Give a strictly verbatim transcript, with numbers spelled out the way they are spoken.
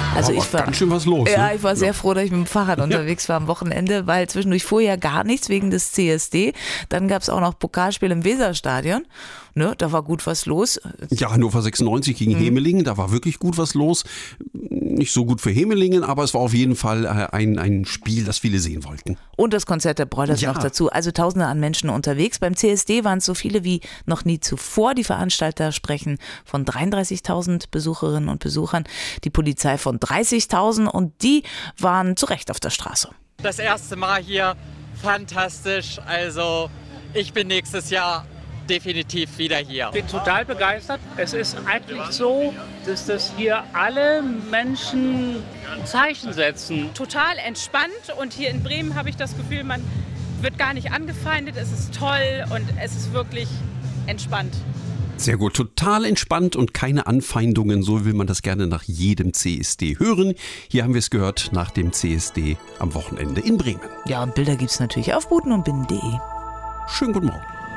Also war ich war ganz schön was los. Ja, ne? ich war sehr froh, dass ich mit dem Fahrrad unterwegs war am Wochenende, weil zwischendurch vorher gar nichts wegen des C S D. Dann gab es auch noch Pokalspiel im Weserstadion. Ne, da war gut was los. Ja, Hannover sechsundneunzig gegen mhm. Hemelingen, da war wirklich gut was los. Nicht so gut für Hemelingen, aber es war auf jeden Fall ein, ein Spiel, das viele sehen wollten. Und das Konzert der Broilers Ja. noch dazu. Also Tausende an Menschen unterwegs. Beim C S D waren es so viele wie noch nie zuvor. Die Veranstalter sprechen von dreiunddreißigtausend Besucherinnen und Besuchern. Die Polizei von dreißigtausend und die waren zu Recht auf der Straße. Das erste Mal hier, fantastisch. Also ich bin nächstes Jahr definitiv wieder hier. Ich bin total begeistert. Es ist eigentlich so, dass das hier alle Menschen ein Zeichen setzen. Total entspannt und hier in Bremen habe ich das Gefühl, man wird gar nicht angefeindet. Es ist toll und es ist wirklich entspannt. Sehr gut, total entspannt und keine Anfeindungen. So will man das gerne nach jedem C S D hören. Hier haben wir es gehört nach dem C S D am Wochenende in Bremen. Ja, und Bilder gibt es natürlich auf buten und binnen punkt de. Schönen guten Morgen.